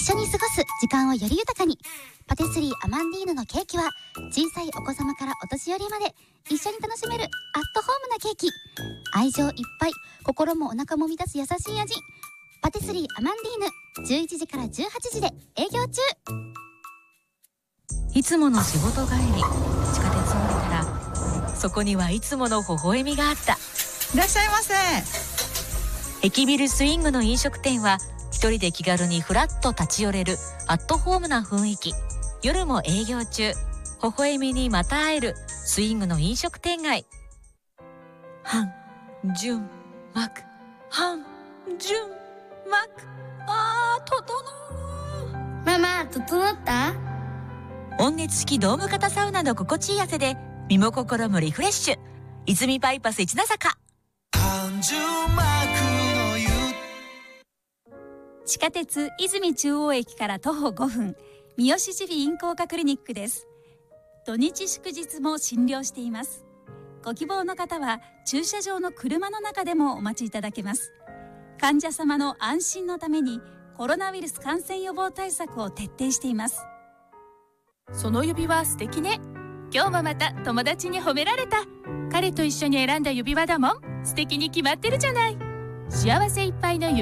緒に過ごす時間をより豊かに。パティスリーアマンディーヌのケーキは小さいお子様からお年寄りまで一緒に楽しめるアットホームなケーキ。愛情いっぱい、心もお腹も満たす優しい味。パティスリーアマンディーヌ、11時から18時で営業中。 いつもの仕事帰り、地下鉄を降りたらそこにはいつもの微笑みがあった。 いらっしゃいませ。 駅ビルスイングの飲食店は一人で気軽にフラッと立ち寄れるアットホームな雰囲気。夜も営業中。微笑みにまた会えるスイングの飲食店街。半純幕、半純幕。整う。 ママ、整った？ 温熱式ドーム型サウナの心地いい汗で身も心もリフレッシュ。泉バイパス一ノ坂。 地下鉄泉中央駅から徒歩5分、三好耳鼻咽喉科クリニックです。土日祝日も診療しています。ご希望の方は駐車場の車の中でもお待ちいただけます。患者様の安心のためにコロナウイルス感染予防対策を徹底しています。 その指輪素敵ね。今日もまた友達に褒められた。彼と一緒に選んだ指輪だもん。素敵に決まってるじゃない。幸せいっぱいの指